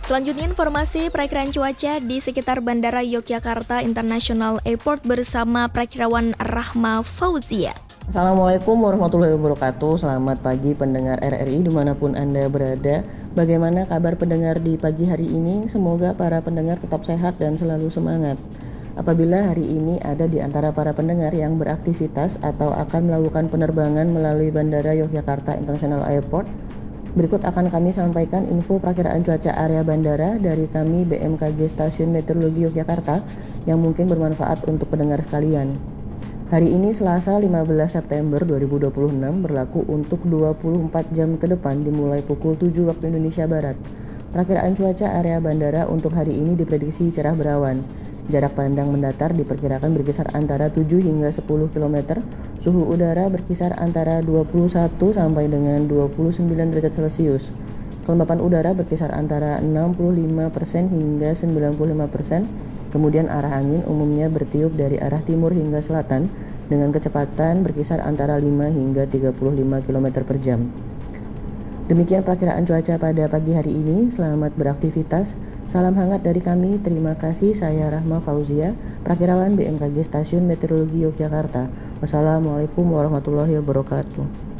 Selanjutnya informasi perakiraan cuaca di sekitar Bandara Yogyakarta International Airport bersama Perakirawan Rahma Fauzia. Assalamualaikum warahmatullahi wabarakatuh. Selamat pagi pendengar RRI dimanapun Anda berada. Bagaimana kabar pendengar di pagi hari ini? Semoga para pendengar tetap sehat dan selalu semangat. Apabila hari ini ada di antara para pendengar yang beraktivitas atau akan melakukan penerbangan melalui Bandara Yogyakarta International Airport, berikut akan kami sampaikan info perakiraan cuaca area bandara dari kami BMKG Stasiun Meteorologi Yogyakarta yang mungkin bermanfaat untuk pendengar sekalian. Hari ini Selasa 15 September 2026 berlaku untuk 24 jam ke depan dimulai pukul 7 waktu Indonesia Barat. Perakiraan cuaca area bandara untuk hari ini diprediksi cerah berawan. Jarak pandang mendatar diperkirakan berkisar antara 7 hingga 10 km. Suhu udara berkisar antara 21 sampai dengan 29 derajat Celcius. Kelembapan udara berkisar antara 65% hingga 95%. Kemudian arah angin umumnya bertiup dari arah timur hingga selatan dengan kecepatan berkisar antara 5 hingga 35 km per jam. Demikian perakiraan cuaca pada pagi hari ini. Selamat beraktivitas. Salam hangat dari kami. Terima kasih. Saya Rahma Fauzia, Perakirawan BMKG Stasiun Meteorologi Yogyakarta. Wassalamualaikum warahmatullahi wabarakatuh.